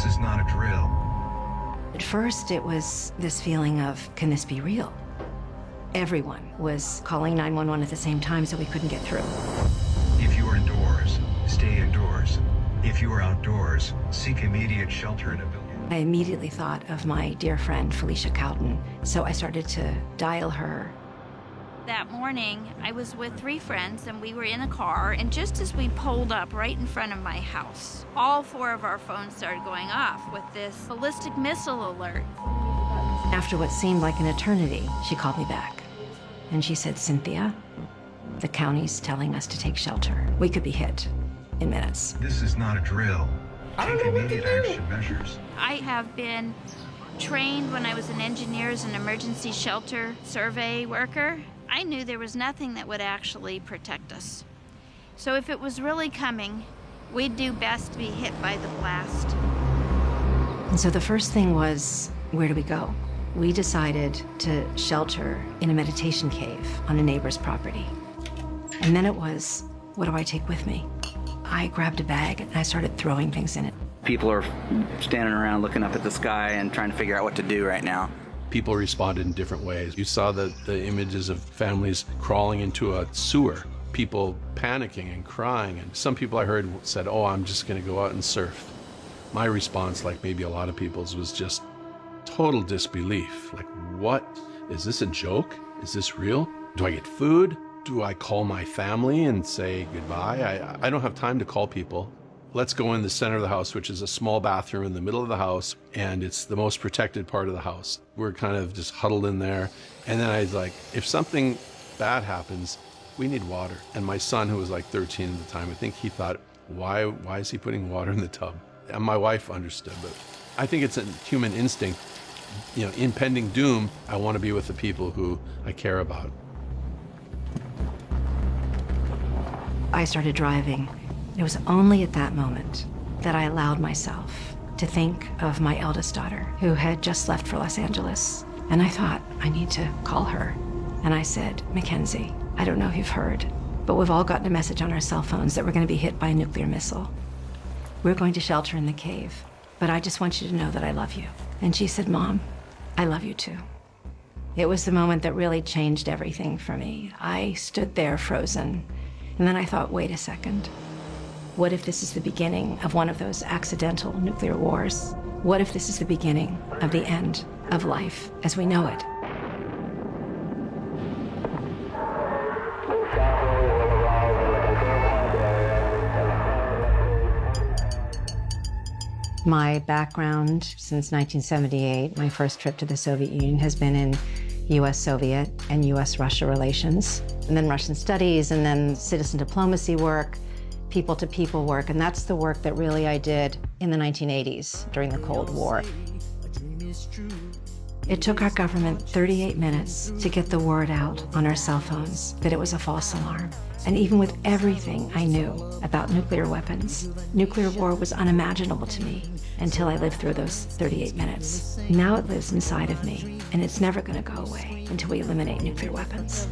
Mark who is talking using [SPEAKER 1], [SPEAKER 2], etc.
[SPEAKER 1] is not a drill.
[SPEAKER 2] At first, it was this feeling of, can this be real? Everyone was calling 911 at the same time, so we couldn't get through.
[SPEAKER 1] If you are indoors, stay indoors. If you are outdoors, seek immediate shelter in a building.
[SPEAKER 2] I immediately thought of my dear friend, Felicia Cowton, so I started to dial her.
[SPEAKER 3] That morning, I was with 3 friends, and we were in a car, and just as we pulled up right in front of my house, all 4 of our phones started going off with this ballistic missile alert.
[SPEAKER 2] After what seemed like an eternity, she called me back, and she said, Cynthia, the county's telling us to take shelter. We could be hit in minutes.
[SPEAKER 1] This is not a drill. Take immediate action measures.
[SPEAKER 3] I have been trained when I was an engineer as an emergency shelter survey worker. I knew there was nothing that would actually protect us. So if it was really coming, we'd do best to be hit by the blast.
[SPEAKER 2] And so the first thing was, where do we go? We decided to shelter in a meditation cave on a neighbor's property. And then it was, what do I take with me? I grabbed a bag and I started throwing things in it.
[SPEAKER 4] People are standing around looking up at the sky and trying to figure out what to do right now.
[SPEAKER 5] People responded in different ways. You saw the images of families crawling into a sewer, people panicking and crying. And some people I heard said, oh, I'm just going to go out and surf. My response, like maybe a lot of people's, was just total disbelief. Like, what? Is this a joke? Is this real? Do I get food? Do I call my family and say goodbye? I don't have time to call people. Let's go in the center of the house, which is a small bathroom in the middle of the house, and it's the most protected part of the house. We're kind of just huddled in there. And then I was like, if something bad happens, we need water. And my son, who was like 13 at the time, I think he thought, why is he putting water in the tub? And my wife understood, but I think it's a human instinct. You know, impending doom, I want to be with the people who I care about.
[SPEAKER 2] I started driving. It was only at that moment that I allowed myself to think of my eldest daughter, who had just left for Los Angeles. And I thought, I need to call her. And I said, Mackenzie, I don't know if you've heard, but we've all gotten a message on our cell phones that we're going to be hit by a nuclear missile. We're going to shelter in the cave, but I just want you to know that I love you. And she said, Mom, I love you too. It was the moment that really changed everything for me. I stood there frozen, and then I thought, wait a second. What if this is the beginning of one of those accidental nuclear wars? What if this is the beginning of the end of life as we know it? My background since 1978, my first trip to the Soviet Union, has been in U.S.-Soviet and U.S.-Russia relations, and then Russian studies, and then citizen diplomacy work, people-to-people work, and that's the work that really I did in the 1980s during the Cold War. It took our government 38 minutes to get the word out on our cell phones that it was a false alarm. And even with everything I knew about nuclear weapons, nuclear war was unimaginable to me until I lived through those 38 minutes. Now it lives inside of me, and it's never going to go away until we eliminate nuclear weapons.